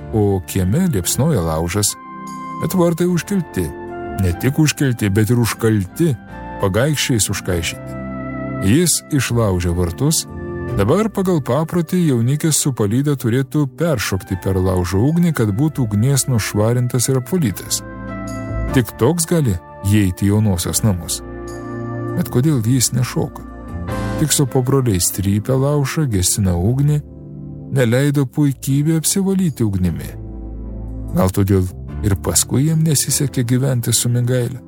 o kieme liepsnoja laužas, bet vartai užkelti. Ne tik užkelti, bet ir užkalti, pagaikščiais užkaišyti. Jis išlaužė vartus, dabar pagal paprotį jaunikis su palyda turėtų peršokti per laužo ugnį, kad būtų ugnies nušvarintas ir apvalytas. Tik toks gali įeiti į jaunosios namus. Bet kodėl jis nešoka? Tik su pabroliais trypia laužą, gesina ugnį, neleido puikybė apsivalyti ugnimi. Gal todėl ir paskui jam nesisekė gyventi su Mingaile.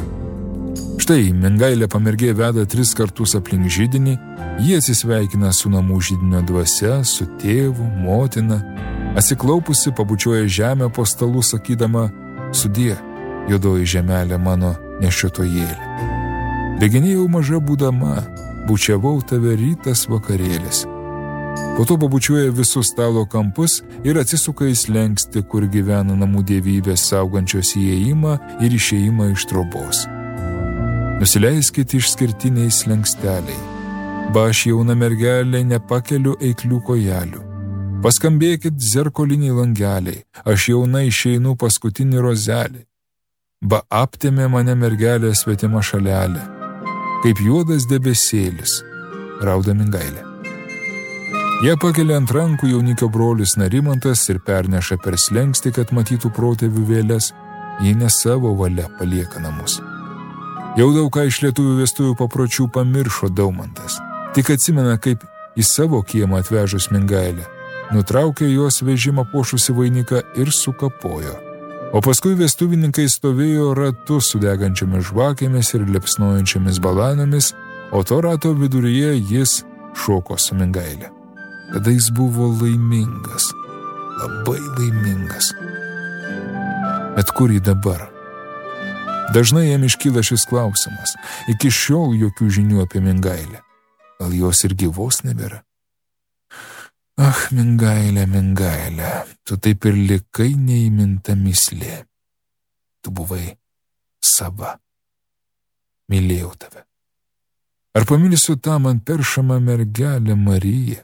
Štai Mingailė pamergė veda 3 kartus aplink židinį, jie atsisveikina su namų židinio dvasia, su tėvu, motina, atsiklaupusi pabučiuoja žemę po stalu, sakydama: sudie, juodoji žemelė mano nešiotojėlė. Beginėjau maža būdama, bučiavau tave rytas vakarėlis. Po to pabučiuoja visus stalo kampus ir atsisuka į slenkstį, kur gyvena namų dievybės saugančios įėjimą ir išėjimą iš trobos. Nusileiskite išskirtiniai slenksteliai. Ba aš jauna mergelė nepakeliu eiklių kojelių. Paskambėkit zerkoliniai langeliai, aš jauna išeinu paskutinį rozelį. Ba aptėmė mane mergelė svetima šalelė, kaip juodas debesėlis, rauda Mingailė. Jie pakelia ant rankų jaunikio brolis Narimantas ir perneša per slenkstį, kad matytų protėvių vėles, jie ne savo valia palieka namus. Jau daug ką iš lietuvių vestuvių papročių pamiršo Daumantas, tik atsimena, kaip į savo kiemą atvežus Mingailę, nutraukė jos vežimą puošusi vainiką ir sukapojo. O paskui vestuvininkai stovėjo ratu su degančiamis žvakėmis ir liepsnojančiamis balanomis, o to rato viduryje jis šoko su Mingaile. Tada jis buvo laimingas, labai laimingas. Bet kur jį dabar? Dažnai jam iškyla šis klausimas. Iki šiol jokių žinių apie Mingailę. Gal jos ir gyvos nebėra? Ach, Mingailė, Mingailė, tu taip ir likai neįminta mįslė. Tu buvai sava. Mylėjau tave. Ar pamilsiu tą man peršamą mergelę Mariją?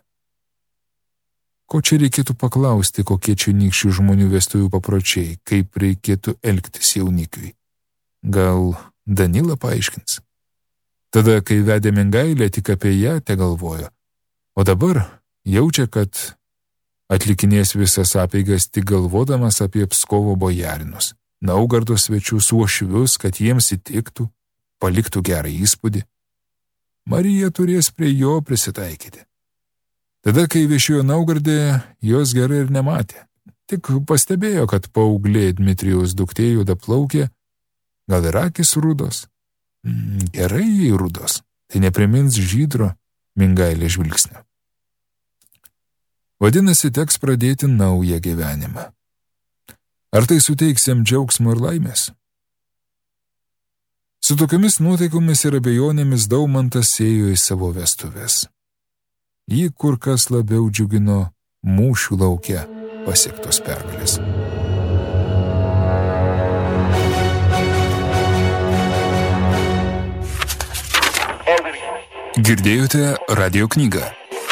Ko čia reikėtų paklausti, kokie čia nykščių žmonių vestuvių papročiai, kaip reikėtų elgtis jaunikiui? Gal Danila paaiškins? Tada, kai vedė Mingailę, tik apie ją te galvojo. O dabar jaučia, kad atlikinės visas apeigas tik galvodamas apie Pskovo bojarinus, Naugardo svečius, uošvius, kad jiems įtiktų, paliktų gerą įspūdį. Marija turės prie jo prisitaikyti. Tada, kai viešėjo Naugardė, jos gerai ir nematė. Tik pastebėjo, kad paauglė Dmitrijaus duktė juodaplaukė, gal ir akys rudos. Gerai jai rudos, tai neprimins žydro Mingailės žvilgsnio. Vadinasi, teks pradėti naują gyvenimą. Ar tai suteiks jam džiaugsmo ir laimės? Su tokiamis nuotaikomis ir abejonėmis Daumantas ėjo į savo vestuves. Jį kur kas labiau džiugino mūšių lauke pasiektos pergalės. Girdėjote radio knygą.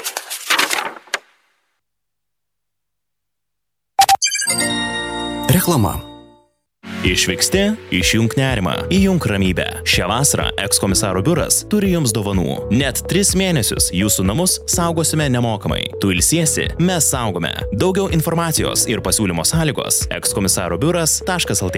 Reklama. Išvyksti, išjunk nerimą, įjunk ramybę. Šią vasarą ekskomisaro biuras turi jums dovanų. Net 3 mėnesius jūsų namus saugosime nemokamai. Tu ilsiesi, mes saugome. Daugiau informacijos ir pasiūlymo sąlygos ekskomisarobiuras.lt.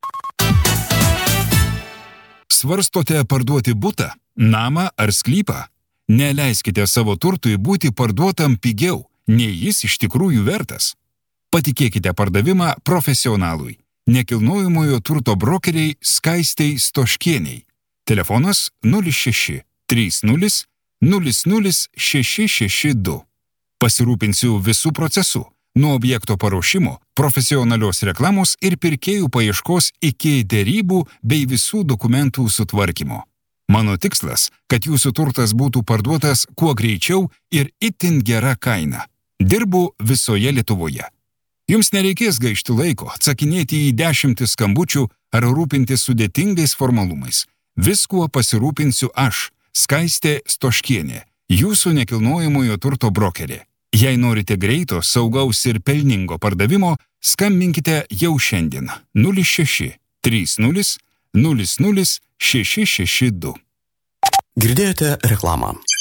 Svarstote parduoti butą, namą ar sklypą? Neleiskite savo turtui būti parduotam pigiau, nei jis iš tikrųjų vertas. Patikėkite pardavimą profesionalui. Nekilnojamojo turto brokeriai Skaistei Stoškieniai. Telefonas 06 30 00 662. Pasirūpinsiu visų procesų, nuo objekto paruošimo, profesionalios reklamos ir pirkėjų paieškos iki derybų bei visų dokumentų sutvarkymo. Mano tikslas, kad jūsų turtas būtų parduotas kuo greičiau ir itin gera kaina. Dirbu visoje Lietuvoje. Jums nereikės gaišti laiko, atsakinėti į 10 skambučių ar rūpintis sudėtingais formalumais. Viskuo pasirūpinsiu aš, Skaistė Stoškienė, jūsų nekilnojamojo turto brokerė. Jei norite greito, saugaus ir pelningo pardavimo, Skambinkite jau šiandien 06 30 00 662. Girdėjote reklamą.